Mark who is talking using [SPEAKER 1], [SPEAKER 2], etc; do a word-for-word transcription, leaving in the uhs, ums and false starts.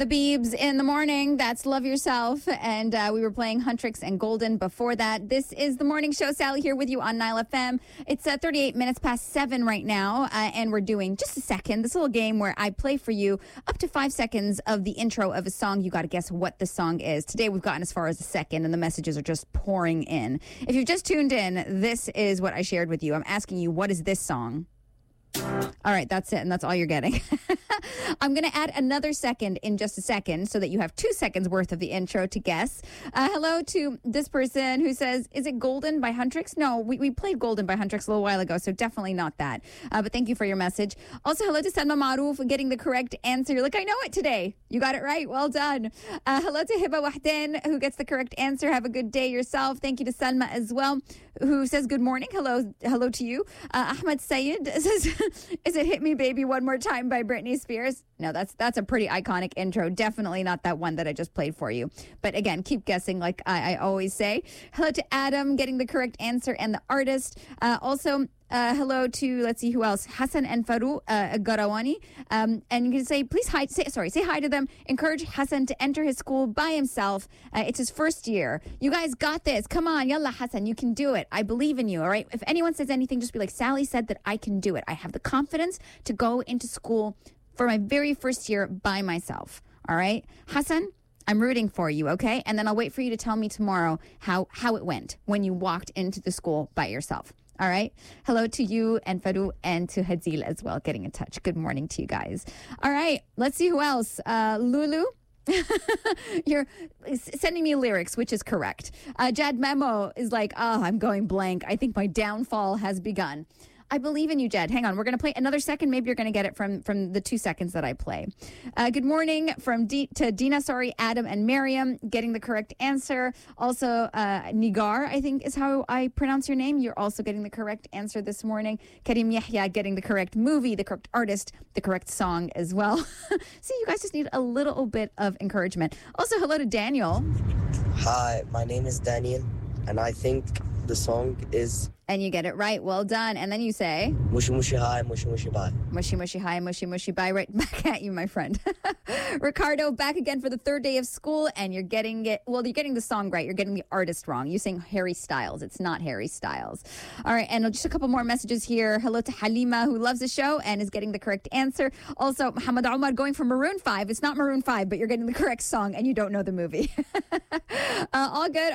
[SPEAKER 1] The Biebs in the morning. That's Love Yourself. And uh, we were playing Huntrix and Golden before that. This is the morning show. Sally here with you on Nile F M. It's uh, thirty-eight minutes past seven right now. Uh, and we're doing just a second, this little game where I play for you up to five seconds of the intro of a song. You got to guess what the song is. Today we've gotten as far as a second and the messages are just pouring in. If you've just tuned in, this is what I shared with you. I'm asking you, what is this song? All right, that's it, and that's all you're getting. I'm going to add another second in just a second so that you have two seconds worth of the intro to guess. Uh, hello to this person who says, is it Golden by Huntrix? No, we, we played Golden by Huntrix a little while ago, so definitely not that. Uh, but thank you for your message. Also, hello to Salma Maruf for getting the correct answer. You're like, I know it today. You got it right. Well done. Uh, hello to Hiba Wahden, who gets the correct answer. Have a good day yourself. Thank you to Salma as well, who says good morning. Hello hello to you. Uh, Ahmed Sayed says, is it Hit Me Baby One More Time by Britney Spears? No, that's that's a pretty iconic intro. Definitely not that one that I just played for you. But again, keep guessing like I, I always say. Hello to Adam getting the correct answer and the artist. Uh, also, Uh, hello to, let's see who else, Hassan and Faru uh, Garawani. Um, and you can say, please hi, say, sorry, say hi to them. Encourage Hassan to enter his school by himself. Uh, it's his first year. You guys got this. Come on, yalla Hassan, you can do it. I believe in you, all right? If anyone says anything, just be like, Sally said that I can do it. I have the confidence to go into school for my very first year by myself, all right? Hassan, I'm rooting for you, okay? And then I'll wait for you to tell me tomorrow how, how it went when you walked into the school by yourself. All right. Hello to you and Faru and to Hadil as well, getting in touch. Good morning to you guys. All right. Let's see who else. Uh, Lulu. You're sending me lyrics, which is correct. Uh, Jad Memo is like, oh, I'm going blank. I think my downfall has begun. I believe in you, Jed. Hang on. We're going to play another second. Maybe you're going to get it from, from the two seconds that I play. Uh, good morning from D- to Dina, sorry, Adam and Miriam getting the correct answer. Also, uh, Nigar, I think is how I pronounce your name. You're also getting the correct answer this morning. Karim Yahya getting the correct movie, the correct artist, the correct song as well. See, you guys just need a little bit of encouragement. Also, hello to Daniel.
[SPEAKER 2] Hi, my name is Daniel, and I think the song is...
[SPEAKER 1] And you get it right. Well done. And then you say...
[SPEAKER 2] Mushy mushy hi, mushy mushy bye.
[SPEAKER 1] Mushy mushy hi, mushy mushy bye. Right back at you, my friend. Ricardo, back again for the third day of school. And you're getting it... Well, you're getting the song right. You're getting the artist wrong. You're saying Harry Styles. It's not Harry Styles. All right. And just a couple more messages here. Hello to Halima, who loves the show and is getting the correct answer. Also, Muhammad Omar going for Maroon five. It's not Maroon five, but you're getting the correct song and you don't know the movie. uh, all good.